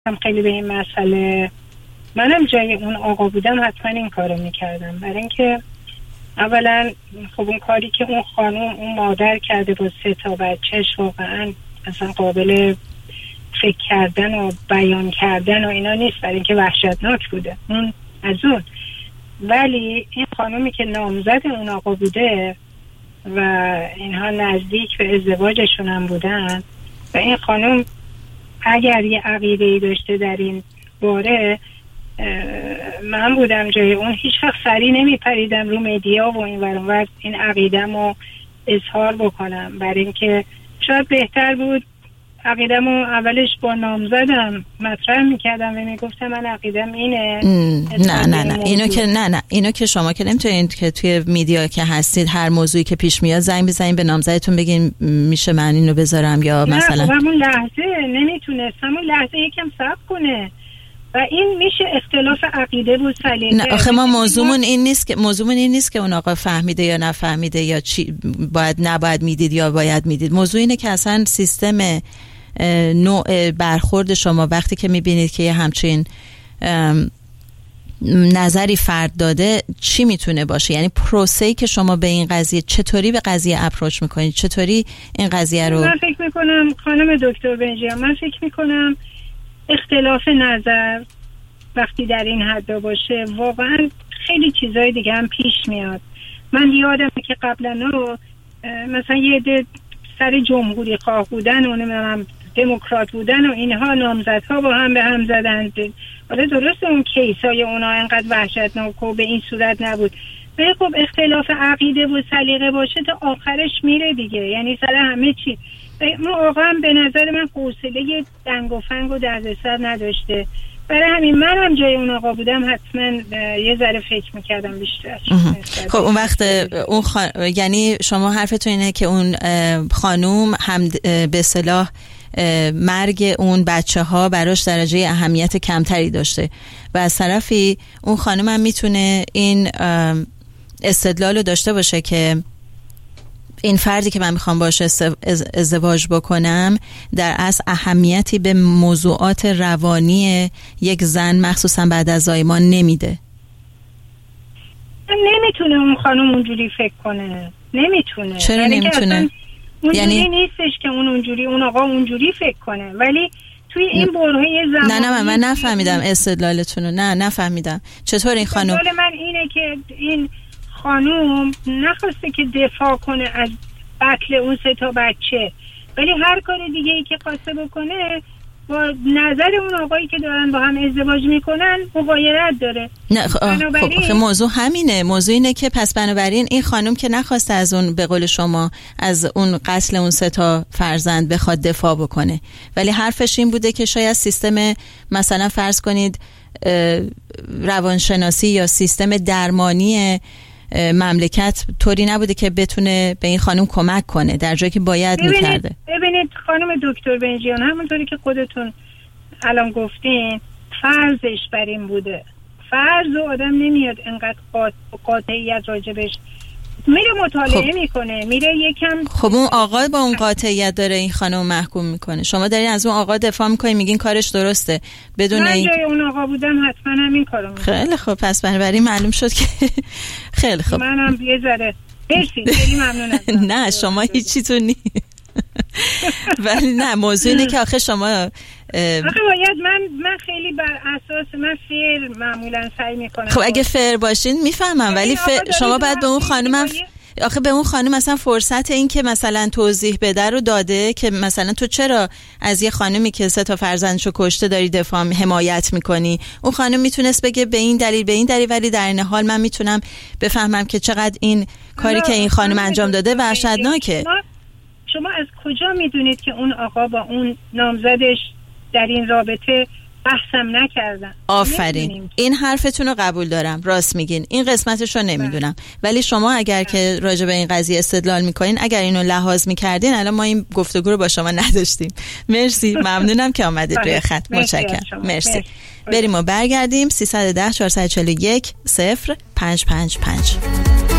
خیلی به این مسئله، منم جای اون آقا بودم حتما این کارو میکردم. برای اینکه اولا خب اون کاری که اون خانم اون مادر کرده با 3 بچهش واقعا اصلا قابل فکر کردن و بیان کردن و اینا نیست، برای اینکه وحشتناک بوده اون از اون. ولی این خانومی که نامزد اون آقا بوده و اینها نزدیک به ازدواجشون هم بودن و این خانم اگر یه عقیده‌ای داشته در این باره، من بودم جای اون هیچ وقت سری نمیپریدم رو مدیا و این ورانور این عقیده‌مو رو اظهار بکنم، برای اینکه شاید بهتر بود عقیده‌مو اولش با نامزدم مطرح میکردم و میگفتم من عقیده‌م اینه. نه اینو که شما که نمیتونید که توی میدیا که هستید هر موضوعی که پیش میاد زنگ بزنید به نامزدتون بگین میشه من اینو بذارم یا مثلا. نه همون لحظه نمیتونست، همون لحظه یکم صبر کنه و این میشه اختلاف عقیده و سلیقه. نه آخه ما موضوعمون این نیست که اون آقا فهمیده یا نفهمیده یا چی باید نباید میدید یا باید میدید. موضوع اینه که اصلا سیستم نوع برخورد شما وقتی که میبینید که یه همچین نظری فرد داده چی میتونه باشه، یعنی پروسه‌ای که شما به این قضیه چطوری به قضیه اپروچ میکنید، چطوری این قضیه رو. من فکر میکنم خانم دکتر بنجیا، من فکر میکنم اختلاف نظر وقتی در این حد باشه واقعا خیلی چیزای دیگه هم پیش میاد. من یادمه که قبلا مثلا یه عده سر جمهوری خواه بودن و نمیدونم دموکرات بودن و اینها نامزدها با هم به هم زدن. حالا درسته اون کیسای اونا انقدر وحشتناک و به این صورت نبود، ولی خب اختلاف عقیده و سلیقه باشه تا آخرش میره دیگه، یعنی سر همه چی. اون آقا هم به نظر من حوصله دنگ و فنگ و دردسر نداشته، برای همین منم جای اون آقا بودم حتما یه ذره فکر میکردم بیشتر. خب اون وقت اون یعنی شما حرفتون اینه که اون خانوم هم به اصطلاح مرگ اون بچه ها براش درجه اهمیت کمتری داشته و از طرفی اون خانوم هم میتونه این استدلال رو داشته باشه که این فردی که من میخوام باشه ازدواج بکنم در اصل اهمیتی به موضوعات روانی یک زن مخصوصا بعد از زایمان نمیده. نمیتونه اون خانم اونجوری فکر کنه، نمیتونه. چرا نمیتونه؟ یعنی نیستش که اون آقا اونجوری فکر کنه، ولی توی این برهه زمانی نه من نفهمیدم استدلالتون رو. نفهمیدم چطور این خانم. استدلال من اینه که این خانوم نخواسته که دفاع کنه از قتل اون 3 بچه، ولی هر کار دیگه ای که خواسته بکنه با نظر اون آقایی که دارن با هم ازدواج میکنن مغایرت داره. نه خب موضوع همینه. موضوع اینه که پس بنابراین این خانم که نخواسته از اون به قول شما از اون قتل اون 3 فرزند بخواد دفاع بکنه، ولی حرفش این بوده که شاید سیستم مثلا فرض کنید روانشناسی یا سیستم درمانی مملکت طوری نبوده که بتونه به این خانم کمک کنه در جایی که باید میکرده. ببینید خانم دکتر بنجیان، همونطوری که خودتون الان گفتین فرضش بر این بوده. فرض و آدم نمیاد انقدر قاطعیت راجبش میره مطالعه میکنه، میره یکم. خب اون آقا با اون قاطعیت داره این خانم محکوم میکنه، شما دارین از اون آقا دفاع میکنین میگین کارش درسته بدون من جای اون آقا بودم حتما همین کارو میکنم. خیلی خب پس بنابراین معلوم شد که خیلی خب منم یه ذره خیلی ممنونم. نه شما هیچیتون نیست. ولی نه موضوع اینه که آخه شما باید من خیلی بر اساس من فیر معمولا سعی میکنم. خب اگه فیر باشین میفهمم، ولی شما باید به اون خانم آخه به اون خانم مثلا فرصت این که مثلا توضیح بده رو داده که مثلا تو چرا از یه خانمی که 3 فرزندشو کشته داری دفاع حمایت میکنی. اون خانم میتونست بگه به این دلیل، ولی در این حال من میتونم بفهمم که چقدر این کاری که این خانم انجام داده وحشتناکه. شما از کجا میدونید که اون آقا با اون نامزدش در این رابطه بحثم نکردن؟ آفرین، این حرفتون رو قبول دارم، راست میگین، این قسمتش رو نمیدونم. ولی شما اگر که راجع به این قضیه استدلال میکنین، اگر اینو لحاظ میکردین الان ما این گفتگو رو با شما نداشتیم. مرسی، ممنونم که آمدید روی خط. متشکرم. مرسی. بریم و برگردیم. 310 441 0555.